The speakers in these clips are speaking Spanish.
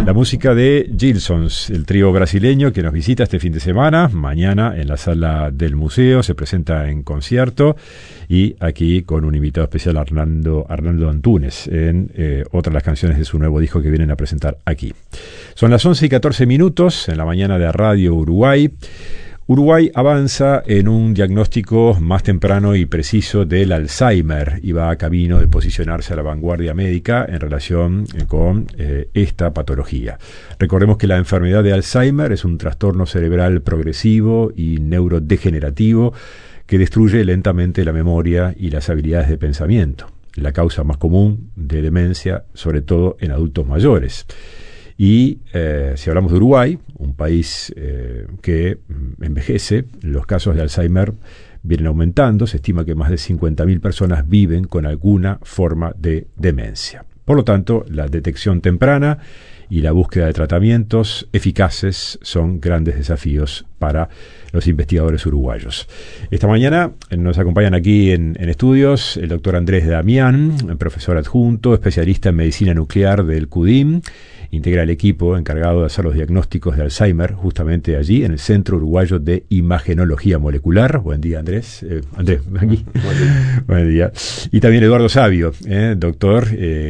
La música de Gilsons, el trío brasileño que nos visita este fin de semana. Mañana en la sala del museo se presenta en concierto y aquí con un invitado especial, Arnaldo Antunes, en otra de las canciones de su nuevo disco que vienen a presentar aquí. Son las 11:14 en la mañana de Radio Uruguay. Uruguay avanza en un diagnóstico más temprano y preciso del Alzheimer y va a camino de posicionarse a la vanguardia médica en relación con esta patología. Recordemos que la enfermedad de Alzheimer es un trastorno cerebral progresivo y neurodegenerativo que destruye lentamente la memoria y las habilidades de pensamiento. La causa más común de demencia, sobre todo en adultos mayores. Y si hablamos de Uruguay, un país que envejece, los casos de Alzheimer vienen aumentando. Se estima que más de 50.000 personas viven con alguna forma de demencia. Por lo tanto, la detección temprana y la búsqueda de tratamientos eficaces son grandes desafíos para los investigadores uruguayos. Esta mañana nos acompañan aquí en estudios el doctor Andrés Damián, profesor adjunto, especialista en medicina nuclear del CUDIM. Integra el equipo encargado de hacer los diagnósticos de Alzheimer justamente allí en el Centro Uruguayo de Imagenología Molecular. Buen día, Andrés. Andrés, aquí. Buen día. Y también Eduardo Savio, doctor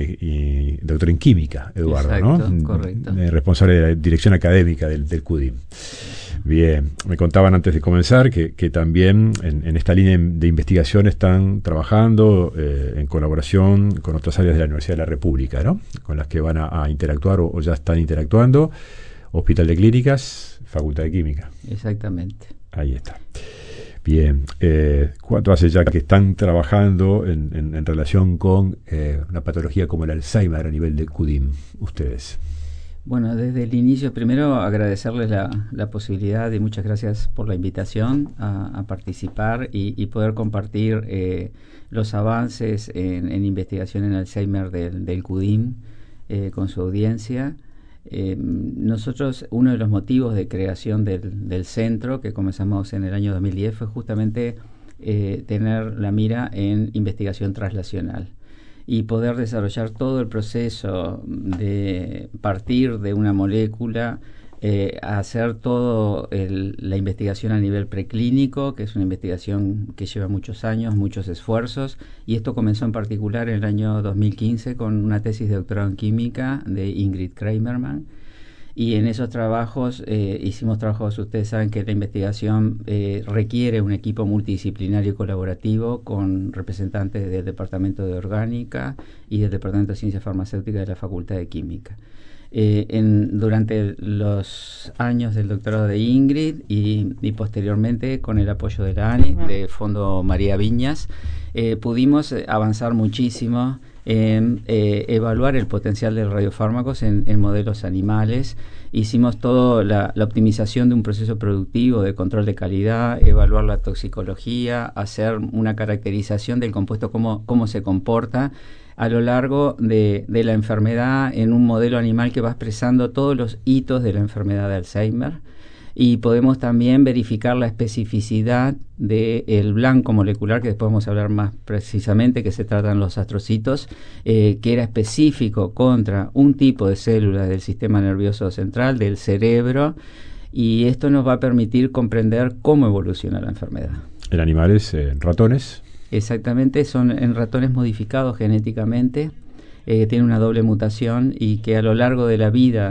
en química, Eduardo. Exacto, ¿no? Correcto. Responsable de la dirección académica del CUDIM. Bien, me contaban antes de comenzar que también en esta línea de investigación están trabajando en colaboración con otras áreas de la Universidad de la República, ¿no? Con las que van a interactuar o ya están interactuando. Hospital de Clínicas, Facultad de Química. Exactamente. Ahí está. Bien, ¿cuánto hace ya que están trabajando en relación con una patología como el Alzheimer a nivel de CUDIM, ustedes? Bueno, desde el inicio, primero agradecerles la posibilidad y muchas gracias por la invitación a participar y poder compartir los avances en investigación en Alzheimer del CUDIM con su audiencia. Nosotros, uno de los motivos de creación del centro, que comenzamos en el año 2010, fue justamente tener la mira en investigación translacional y poder desarrollar todo el proceso de partir de una molécula, hacer toda la investigación a nivel preclínico, que es una investigación que lleva muchos años, muchos esfuerzos, y esto comenzó en particular en el año 2015 con una tesis de doctorado en química de Ingrid Kramerman. Y en esos trabajos hicimos trabajos, ustedes saben que la investigación requiere un equipo multidisciplinario y colaborativo con representantes del Departamento de Orgánica y del Departamento de Ciencias Farmacéuticas de la Facultad de Química. Durante los años del doctorado de Ingrid y posteriormente con el apoyo de la ANI, del Fondo María Viñas, pudimos avanzar muchísimo en evaluar el potencial de radiofármacos en modelos animales. Hicimos toda la optimización de un proceso productivo de control de calidad, evaluar la toxicología, hacer una caracterización del compuesto, cómo se comporta a lo largo de la enfermedad en un modelo animal que va expresando todos los hitos de la enfermedad de Alzheimer. Y podemos también verificar la especificidad del blanco molecular, que después vamos a hablar más precisamente, que se tratan los astrocitos, que era específico contra un tipo de célula del sistema nervioso central, del cerebro, y esto nos va a permitir comprender cómo evoluciona la enfermedad. ¿En animales, ratones? Exactamente, son en ratones modificados genéticamente, que tienen una doble mutación y que a lo largo de la vida